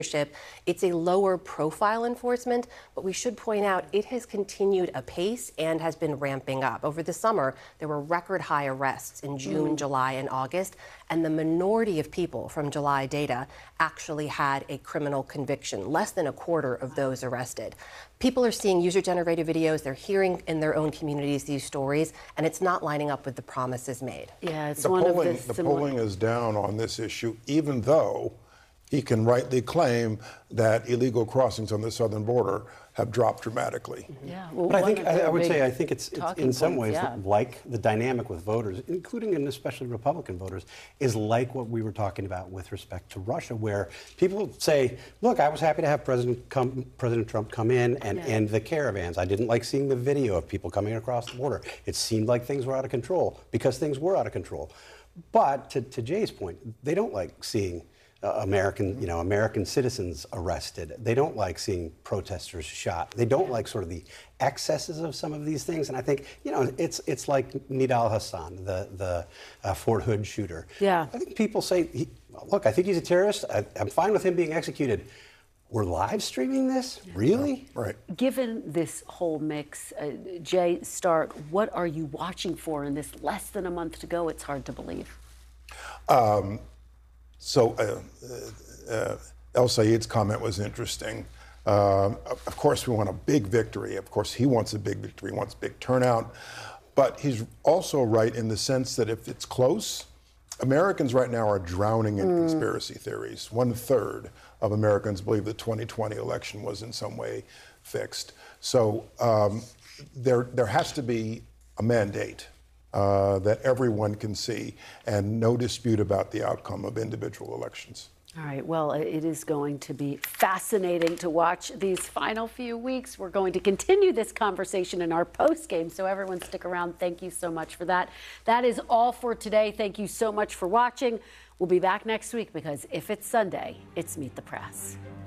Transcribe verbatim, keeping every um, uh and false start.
It's a lower profile enforcement, but we should point out it has continued apace and has been ramping up. Over the summer, there were record high arrests in June, mm. July, and August, and the minority of people from July data actually had a criminal conviction, less than a quarter of those arrested. People are seeing user-generated videos, they're hearing in their own communities these stories, and it's not lining up with the promises made. Yeah, it's the one polling, of the, the polling is down on this issue, even though he can rightly claim that illegal crossings on the southern border have dropped dramatically. Yeah, well, but I think I, I would say I think it's, it's in some points, ways yeah. like the dynamic with voters, including and especially Republican voters, is like what we were talking about with respect to Russia, where people say, "Look, I was happy to have President come, President Trump come in and yeah. end the caravans. I didn't like seeing the video of people coming across the border. It seemed like things were out of control because things were out of control." But to, to Jay's point, they don't like seeing Uh, American, you know, American citizens arrested. They don't like seeing protesters shot. They don't like sort of the excesses of some of these things. And I think, you know, it's it's like Nidal Hasan, the the uh, Fort Hood shooter. Yeah. I think people say, he, look, I think he's a terrorist. I, I'm fine with him being executed. We're live streaming this? Really? Yeah, right. Given this whole mix, uh, Jay Stark, what are you watching for in this less than a month to go? It's hard to believe. Um, So uh, uh, El Sayed's comment was interesting. Uh, of course, we want a big victory. Of course, he wants a big victory. He wants big turnout. But he's also right in the sense that if it's close, Americans right now are drowning in mm. conspiracy theories. One third of Americans believe the twenty twenty election was in some way fixed. So um, there, there has to be a mandate Uh, that everyone can see, and no dispute about the outcome of individual elections. All right, well, it is going to be fascinating to watch these final few weeks. We're going to continue this conversation in our post-game, so everyone stick around. Thank you so much for that. That is all for today. Thank you so much for watching. We'll be back next week because if it's Sunday, it's Meet the Press.